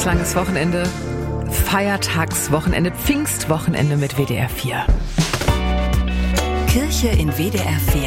langes Wochenende, Feiertagswochenende, Pfingstwochenende mit WDR 4. Kirche in WDR 4.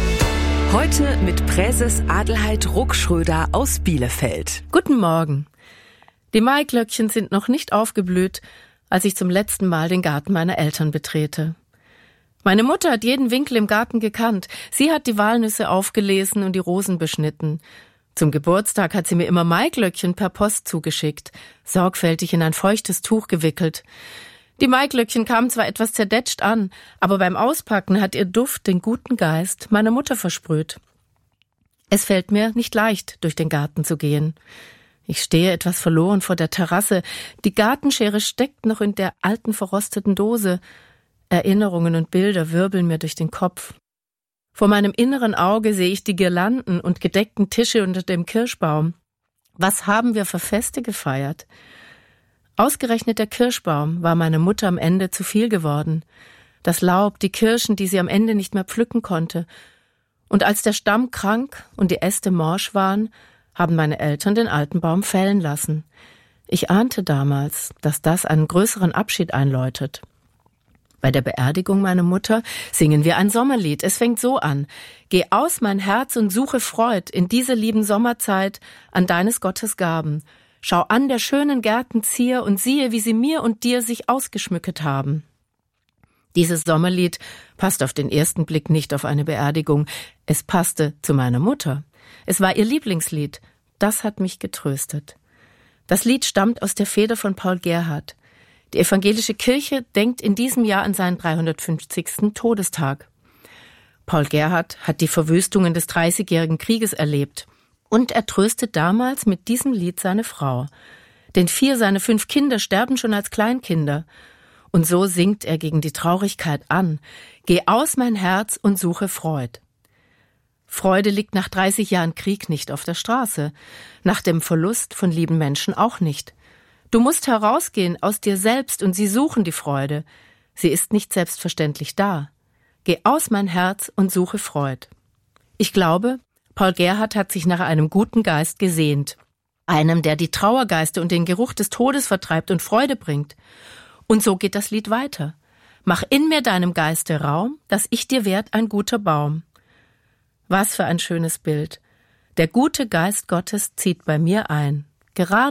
Heute mit Präses Adelheid Ruckschröder aus Bielefeld. Guten Morgen. Die Maiglöckchen sind noch nicht aufgeblüht, als ich zum letzten Mal den Garten meiner Eltern betrete. Meine Mutter hat jeden Winkel im Garten gekannt. Sie hat die Walnüsse aufgelesen und die Rosen beschnitten. Zum Geburtstag hat sie mir immer Maiglöckchen per Post zugeschickt, sorgfältig in ein feuchtes Tuch gewickelt. Die Maiglöckchen kamen zwar etwas zerdetscht an, aber beim Auspacken hat ihr Duft den guten Geist meiner Mutter versprüht. Es fällt mir nicht leicht, durch den Garten zu gehen. Ich stehe etwas verloren vor der Terrasse. Die Gartenschere steckt noch in der alten verrosteten Dose. Erinnerungen und Bilder wirbeln mir durch den Kopf. Vor meinem inneren Auge sehe ich die Girlanden und gedeckten Tische unter dem Kirschbaum. Was haben wir für Feste gefeiert? Ausgerechnet der Kirschbaum war meiner Mutter am Ende zu viel geworden. Das Laub, die Kirschen, die sie am Ende nicht mehr pflücken konnte. Und als der Stamm krank und die Äste morsch waren, haben meine Eltern den alten Baum fällen lassen. Ich ahnte damals, dass das einen größeren Abschied einläutet. Bei der Beerdigung meiner Mutter singen wir ein Sommerlied. Es fängt so an: Geh aus, mein Herz, und suche Freud in dieser lieben Sommerzeit an deines Gottes Gaben. Schau an der schönen Gärten Zier und siehe, wie sie mir und dir sich ausgeschmücket haben. Dieses Sommerlied passt auf den ersten Blick nicht auf eine Beerdigung. Es passte zu meiner Mutter. Es war ihr Lieblingslied. Das hat mich getröstet. Das Lied stammt aus der Feder von Paul Gerhardt. Die evangelische Kirche denkt in diesem Jahr an seinen 350. Todestag. Paul Gerhardt hat die Verwüstungen des 30-jährigen Krieges erlebt. Und er tröstet damals mit diesem Lied seine Frau. Denn 4 seiner 5 Kinder sterben schon als Kleinkinder. Und so singt er gegen die Traurigkeit an: Geh aus, mein Herz, und suche Freud. Freude liegt nach 30 Jahren Krieg nicht auf der Straße. Nach dem Verlust von lieben Menschen auch nicht. Du musst herausgehen aus dir selbst und sie suchen die Freude. Sie ist nicht selbstverständlich da. Geh aus, mein Herz, und suche Freud. Ich glaube, Paul Gerhardt hat sich nach einem guten Geist gesehnt. Einem, der die Trauergeister und den Geruch des Todes vertreibt und Freude bringt. Und so geht das Lied weiter. Mach in mir deinem Geiste Raum, dass ich dir werd ein guter Baum. Was für ein schönes Bild. Der gute Geist Gottes zieht bei mir ein. Gerade